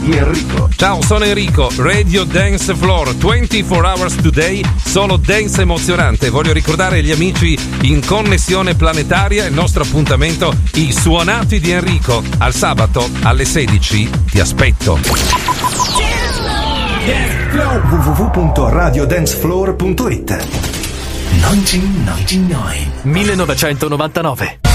di Enrico. Ciao, sono Enrico, Radio Dance Floor, 24 hours today, solo dance emozionante. Voglio ricordare agli amici in connessione planetaria il nostro appuntamento, i suonati di Enrico. Al sabato alle 16 ti aspetto. www.radiodancefloor.it 1999.